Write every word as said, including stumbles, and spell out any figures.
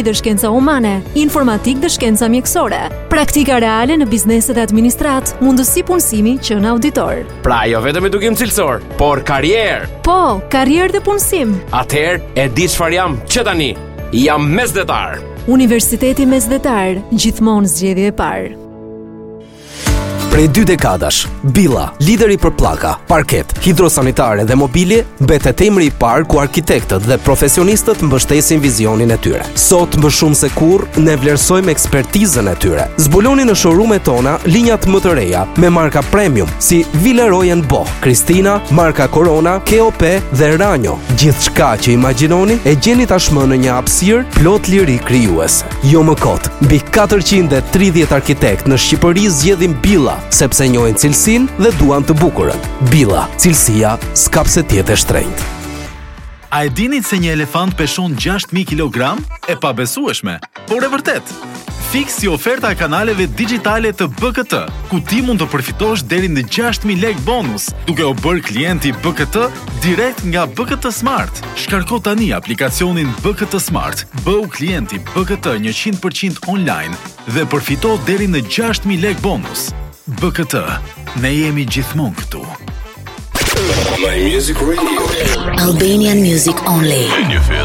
Biologi dhe shkenca humane, informatik dhe shkenca mjekësore, praktika reale në bizneset e administrat, mundësi punësimi që në auditor. Pra jo vetëm edukim cilësor, por karrierë. Po, karrierë dhe punësim. Atëherë e di çfarë jam që tani. Jam mesdhetar. Universiteti Mesdhetar, gjithmonë zgjedhje e parë. Prej dy dekadash, Billa, lideri për pllaka, parket, hidrosanitare dhe mobilje, mbetet emri i parë ku arkitektët dhe profesionistët mbështesin vizionin e tyre. Sot më shumë se kurrë ne vlerësojmë ekspertizën e tyre. Zbuloni në showroom-et tona linjat më të reja me marka premium si Villeroy and Boch, Christina, marka Corona, K O P dhe Ranjo. Gjithçka që imagjinoni e gjeni tashmë në një hapësirë plot liri krijuese. Jo më kot, mbi katërqind e tridhjetë arkitekt në Shqipëri zgjedhin Billa, sepse njohin cilësinë dhe duan të bukurën. Billa, cilësia s'ka pse të jetë e shtrenjtë. A e dinit se një elefant peshon gjashtë mijë kilogram? E pabesueshme, por e vërtet. Fiks si oferta e kanaleve digjitale të B K T, ku ti mund të përfitosh deri në gjashtë mijë lekë bonus, duke u bërë klienti B K T direkt nga B K T Smart. Shkarko tani aplikacionin B K T Smart, bëu klienti B K T njëqind përqind online dhe përfito deri në gjashtë mijë lekë bonus. B K T, ne jemi gjithmonë këtu. My Music Radio. Albanian music only.